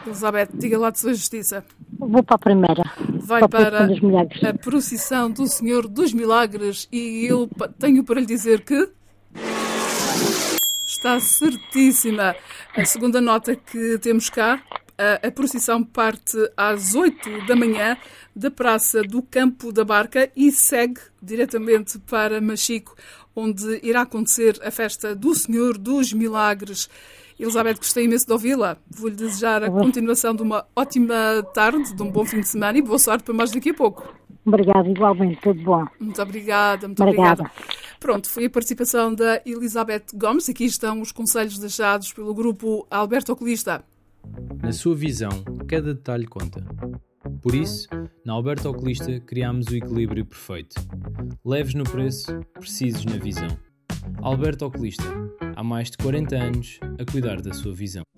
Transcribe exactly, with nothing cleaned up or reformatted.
Elizabeth, diga lá de sua justiça. Vou para a primeira. Vai para, para a procissão do Senhor dos Milagres e eu tenho para lhe dizer que está certíssima. A segunda nota que temos cá, a, a procissão parte às oito da manhã da Praça do Campo da Barca e segue diretamente para Machico, onde irá acontecer a festa do Senhor dos Milagres. Elizabeth, gostei imenso de ouvi-la. Vou-lhe desejar a continuação de uma ótima tarde, de um bom fim de semana e boa sorte para mais daqui a pouco. Obrigada, igualmente, tudo bom. Muito obrigada, muito obrigada. obrigada. Pronto, foi a participação da Elizabeth Gomes. Aqui estão os conselhos deixados pelo grupo Alberto Oculista. Na sua visão, cada detalhe conta. Por isso, na Alberto Oculista criámos o equilíbrio perfeito. Leves no preço, precisos na visão. Alberto Oculista, há mais de quarenta anos a cuidar da sua visão.